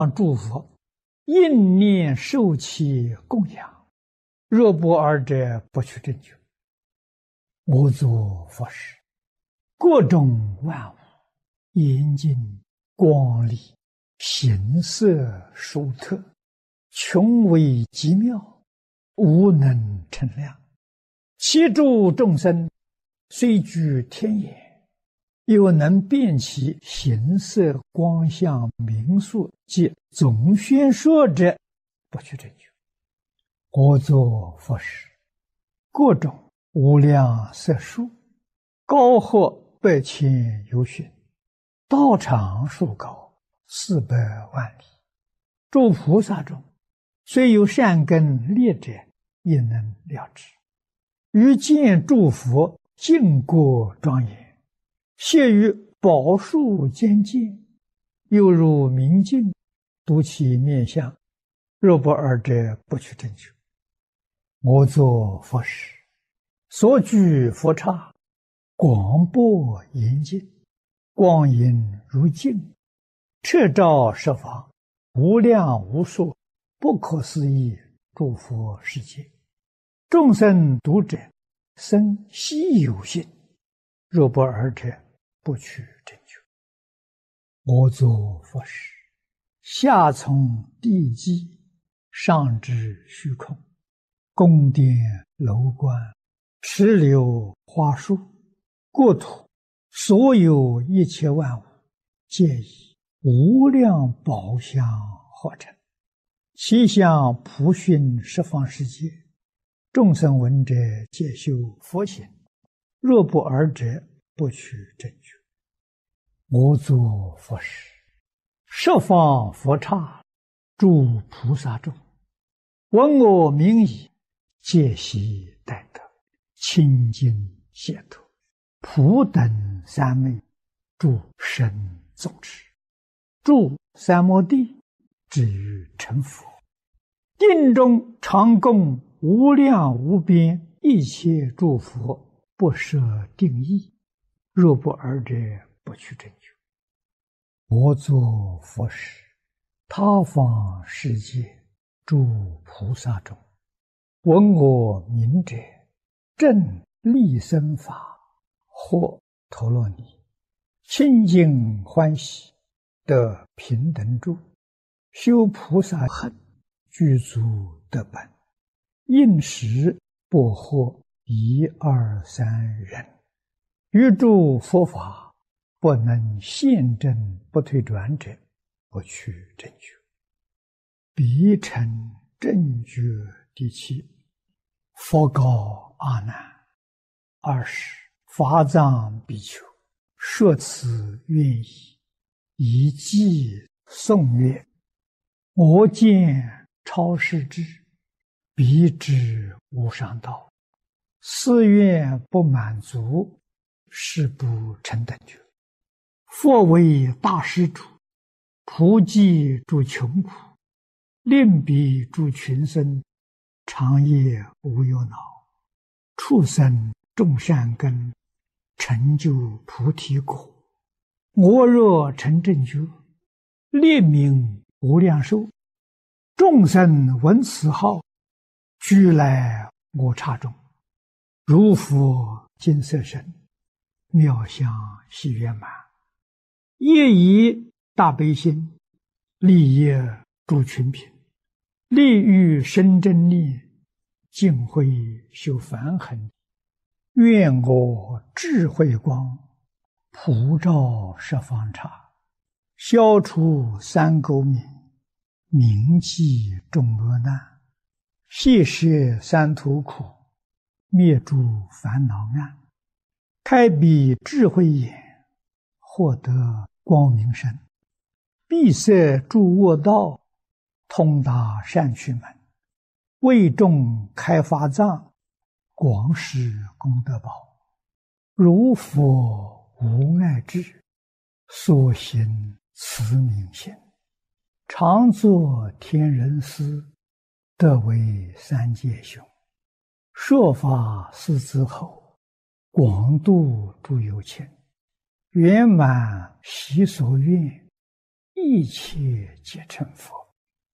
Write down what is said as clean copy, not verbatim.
诸佛，应念受其供养，若不尔者，不取正觉。我作佛时，各种万物，严净光丽，形色殊特，穷微极妙，无能称量。其诸众生，虽居天眼，又能辨其形色光相名数及总宣说者，不取正觉。我作佛时，各种无量色数，高或100千由旬，道场数高400万里。诸菩萨中，虽有善根劣者，也能了知。于见诸佛净国庄严，谢于宝树间见，犹如明镜，睹其面相，若不尔者，不取正觉。我作佛时，所居佛刹，广博严净，光影如镜，彻照十方，无量无数，不可思议诸佛世界。众生读者，生希有信，若不尔者，不取正觉。我作佛时，下从地基，上至虚空，宫殿楼观，池流花树，国土，所有一切万物，皆以无量宝相化成，其相普熏十方世界。众生闻者，皆修佛行，若不尔者，不取正觉。我作佛时，十方佛刹，诸菩萨众，闻我名已，皆悉待得，清净解脱，普等三昧，诸神众持，住三摩地，至于成佛。定中常供无量无边一切诸佛，不设定义，若不尔者，不取正觉。我作佛时，他方世界诸菩萨中，闻我名者，正利生法，或陀罗尼，清净欢喜，得平等住，修菩萨行，具足得本，应时不获1、2、3人，于诸佛法不能现证不退转者，不取正觉。彼成正觉第7。佛告阿难：20法藏比丘，说此愿意，以偈颂曰：我见超世智，彼知无上道，誓愿不满足，是不成等觉。佛为大施主，普济诸穷苦，令彼诸群生，长夜无忧恼，畜生种善根，成就菩提果。我若成正觉，列名无量寿，众生闻此号，俱来我刹中，如佛金色身，妙相喜圆满，业以大悲心，利益诸群品，利欲生真念，净慧修梵行。愿我智慧光，普照十方刹，消除三垢冥，铭记众恶难，悉摄三途苦，灭诸烦恼暗，开彼智慧眼，获得光明身，闭塞诸恶道，通达善趣门，为众开法藏，广施功德宝。如佛无碍智，所行慈悯心，常作天人师，得为三界雄。说法四子后，广度诸有情，圆满习所愿， 一切皆成佛。